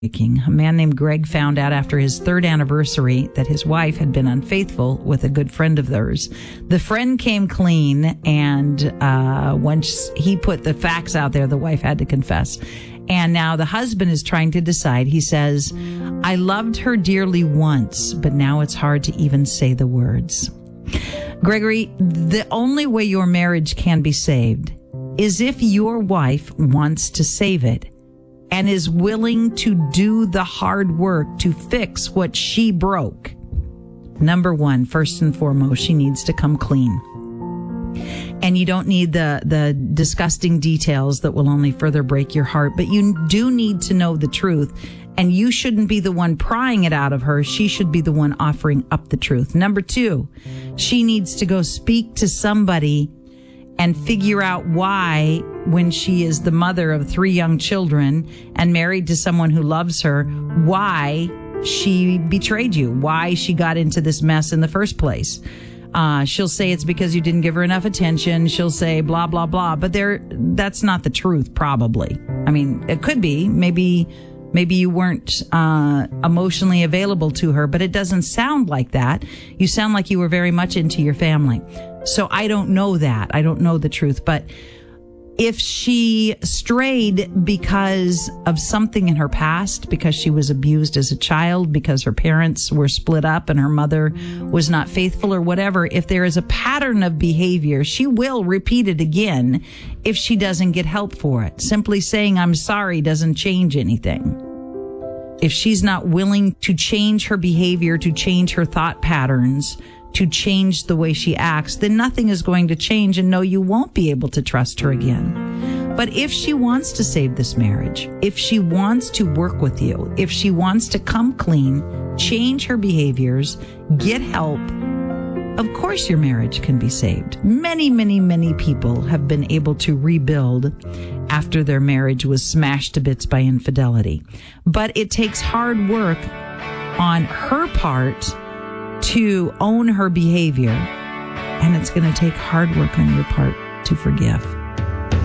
A man named Greg found out after his third anniversary that his wife had been unfaithful with a good friend of theirs. The friend came clean, and once he put the facts out there, the wife had to confess. And now the husband is trying to decide. He says, I loved her dearly once, but now it's hard to even say the words. Gregory, the only way your marriage can be saved is if your wife wants to save it and is willing to do the hard work to fix what she broke. Number one, first and foremost, she needs to come clean. And you don't need the disgusting details that will only further break your heart, but you do need to know the truth. And you shouldn't be the one prying it out of her. She should be the one offering up the truth. Number two, she needs to go speak to somebody and figure out why, when she is the mother of 3 young children and married to someone who loves her, why she betrayed you, why she got into this mess in the first place. She'll say it's because you didn't give her enough attention. She'll say blah, blah, blah. But that's not the truth, probably. I mean, it could be. Maybe you weren't emotionally available to her, but it doesn't sound like that. You sound like you were very much into your family. So I don't know that. I don't know the truth. But if she strayed because of something in her past, because she was abused as a child, because her parents were split up and her mother was not faithful or whatever, if there is a pattern of behavior, she will repeat it again if she doesn't get help for it. Simply saying, I'm sorry, doesn't change anything. If she's not willing to change her behavior, to change her thought patterns, to change the way she acts, then nothing is going to change, and no, you won't be able to trust her again. But if she wants to save this marriage, if she wants to work with you, if she wants to come clean, change her behaviors, get help, of course your marriage can be saved. Many, many, many people have been able to rebuild after their marriage was smashed to bits by infidelity. But it takes hard work on her part to own her behavior, and it's going to take hard work on your part to forgive.